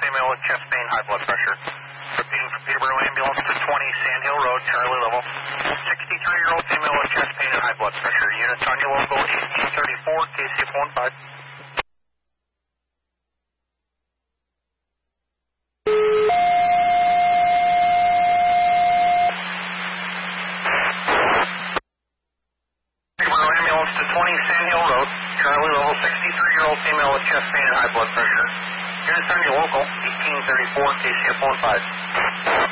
female with chest pain, high blood pressure. Repeating for Peterborough ambulance to 20 Sand Hill Road, Charlie level. 63-year-old female with chest pain and high blood pressure. Units on your local 1834, KCF 15. Peterborough ambulance to 20 Sand Hill Road, Charlie level. 63-year-old female with chest pain and high blood pressure. Units on your local 1834, KCF 15.